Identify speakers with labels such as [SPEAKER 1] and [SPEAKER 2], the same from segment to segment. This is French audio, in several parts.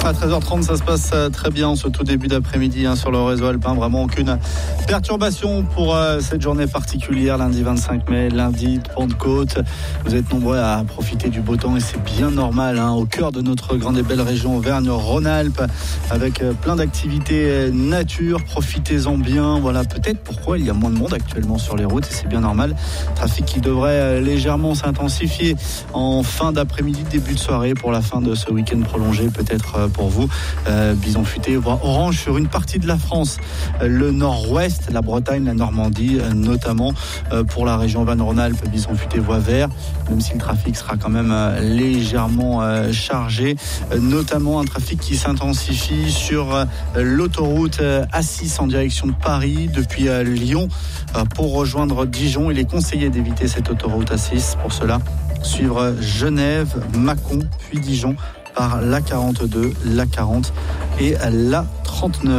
[SPEAKER 1] À 13h30, ça se passe très bien ce tout début d'après-midi sur le réseau alpin. Vraiment aucune perturbation pour cette journée particulière, lundi 25 mai, lundi de Pentecôte. Vous êtes nombreux à profiter du beau temps et c'est bien normal, au cœur de notre grande et belle région Auvergne-Rhône-Alpes, avec plein d'activités nature. Profitez-en bien. Voilà peut-être pourquoi il y a moins de monde actuellement sur les routes et c'est bien normal. Trafic qui devrait légèrement s'intensifier en fin d'après-midi, début de soirée pour la fin de ce week-end prolongé, peut-être pour vous. Bison futé, voire orange sur une partie de la France, le nord-ouest, la Bretagne, la Normandie, notamment pour la région Auvergne-Rhône-Alpes, bison futé, voie vert, même si le trafic sera quand même légèrement chargé, notamment un trafic qui s'intensifie sur l'autoroute A6 en direction de Paris depuis Lyon pour rejoindre Dijon. Il est conseillé d'éviter cette autoroute A6. Pour cela, suivre Genève, Mâcon, puis Dijon par l'A42, l'A40 et l'A39.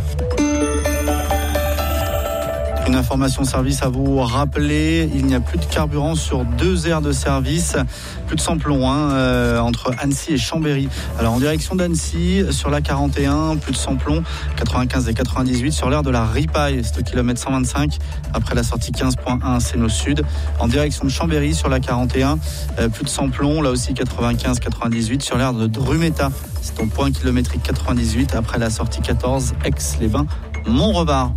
[SPEAKER 1] Une information service à vous rappeler, il n'y a plus de carburant sur 2 aires de service, plus de samplon entre Annecy et Chambéry. Alors en direction d'Annecy, sur la 41, plus de samplon, 95 et 98 sur l'aire de la Ripaille, c'est au kilomètre 125, après la sortie 15.1 Séno Sud. En direction de Chambéry, sur la 41, plus de samplon, là aussi 95-98 sur l'aire de Drumeta, c'est au point kilométrique 98, après la sortie 14 Aix-les-Bains, Mont-Revard.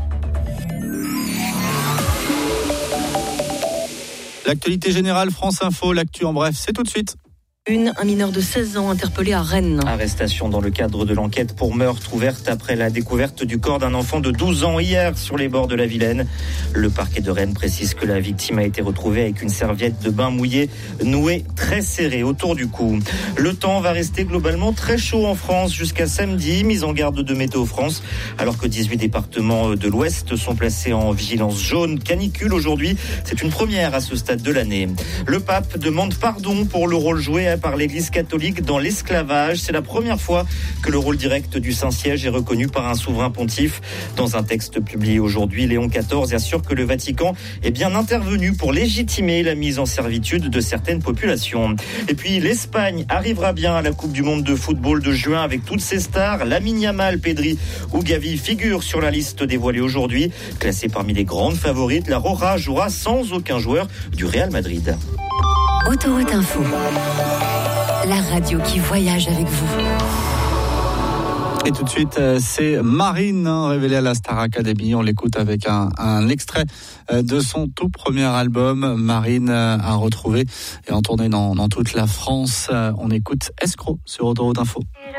[SPEAKER 1] L'actualité générale, France Info, l'actu en bref, c'est tout de suite.
[SPEAKER 2] Un mineur de 16 ans interpellé à Rennes.
[SPEAKER 3] Arrestation dans le cadre de l'enquête pour meurtre ouverte après la découverte du corps d'un enfant de 12 ans hier sur les bords de la Vilaine. Le parquet de Rennes précise que la victime a été retrouvée avec une serviette de bain mouillée nouée très serrée autour du cou. Le temps va rester globalement très chaud en France jusqu'à samedi, mise en garde de Météo France, alors que 18 départements de l'Ouest sont placés en vigilance jaune canicule aujourd'hui. C'est une première à ce stade de l'année. Le pape demande pardon pour le rôle joué par l'Église catholique dans l'esclavage. C'est la première fois que le rôle direct du Saint-Siège est reconnu par un souverain pontife. Dans un texte publié aujourd'hui, Léon XIV assure que le Vatican est bien intervenu pour légitimer la mise en servitude de certaines populations. Et puis l'Espagne arrivera bien à la Coupe du Monde de football de juin avec toutes ses stars. Lamine Yamal, Pedri ou Gavi figurent sur la liste dévoilée aujourd'hui. Classée parmi les grandes favorites, la Roja jouera sans aucun joueur du Real Madrid.
[SPEAKER 4] Autoroute Info, la radio qui voyage avec vous.
[SPEAKER 1] Et tout de suite, c'est Marine, révélée à la Star Academy. On l'écoute avec un extrait de son tout premier album. Marine a retrouvé et en tournée dans toute la France. On écoute Escroc sur Autoroute Info.